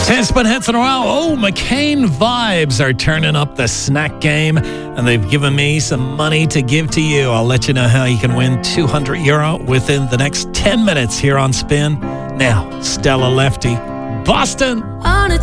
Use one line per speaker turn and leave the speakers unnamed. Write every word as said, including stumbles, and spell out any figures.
ten spin hits in a row. Oh, McCain Vibes are turning up the snack game, and they've given me some money to give to you. I'll let you know how you can win two hundred euro within the next ten minutes here on Spin. Now, Stella Lefty, Boston.